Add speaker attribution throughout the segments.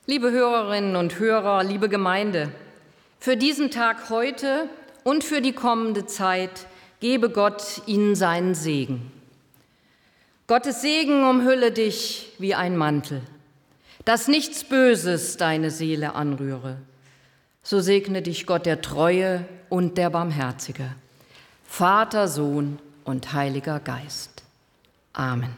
Speaker 1: Liebe Hörerinnen und Hörer, liebe Gemeinde, für diesen Tag heute und für die kommende Zeit gebe Gott Ihnen seinen Segen. Gottes Segen umhülle dich wie ein Mantel, dass nichts Böses deine Seele anrühre. So segne dich Gott der Treue und der Barmherzige, Vater, Sohn und Heiliger Geist. Amen.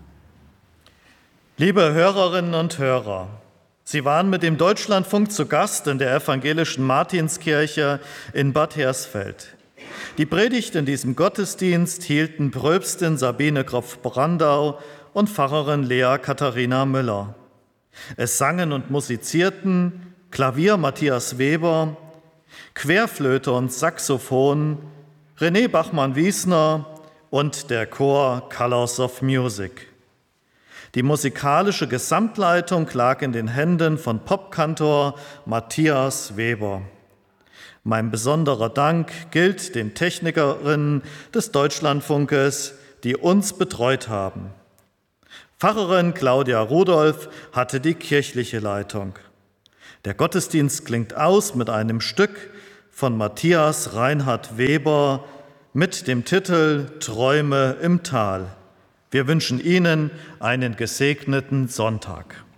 Speaker 2: Liebe Hörerinnen und Hörer, Sie waren mit dem Deutschlandfunk zu Gast in der evangelischen Martinskirche in Bad Hersfeld. Die Predigt in diesem Gottesdienst hielten Pröpstin Sabine Kropf-Brandau und Pfarrerin Lea Katharina Müller. Es sangen und musizierten Klavier Matthias Weber, Querflöte und Saxophon René Bachmann-Wiesner und der Chor Colors of Music. Die musikalische Gesamtleitung lag in den Händen von Popkantor Matthias Weber. Mein besonderer Dank gilt den Technikerinnen des Deutschlandfunkes, die uns betreut haben. Pfarrerin Claudia Rudolph hatte die kirchliche Leitung. Der Gottesdienst klingt aus mit einem Stück von Matthias Reinhard Weber mit dem Titel Träume im Tal. Wir wünschen Ihnen einen gesegneten Sonntag.